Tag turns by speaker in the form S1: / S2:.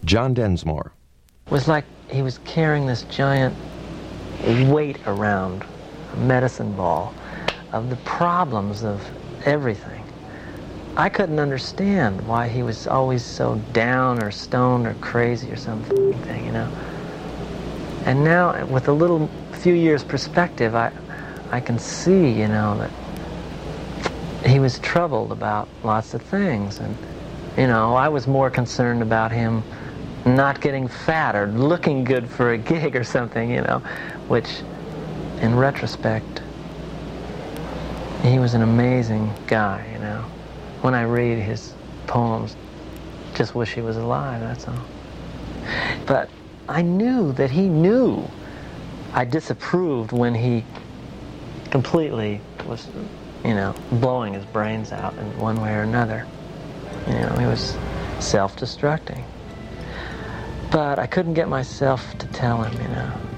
S1: John Densmore.
S2: It was like he was carrying this giant weight around, a medicine ball, of the problems of everything. I couldn't understand why he was always so down or stoned or crazy or something, you know. And now, with a little few years perspective, I can see, you know, that he was troubled about lots of things. And, you know, I was more concerned about him not getting fat or looking good for a gig or something, you know, which, in retrospect, he was an amazing guy, you know. When I read his poems, just wish he was alive, that's all. But I knew that he knew I disapproved when he completely was, you know, blowing his brains out in one way or another. You know, he was self-destructing. But I couldn't get myself to tell him, you know.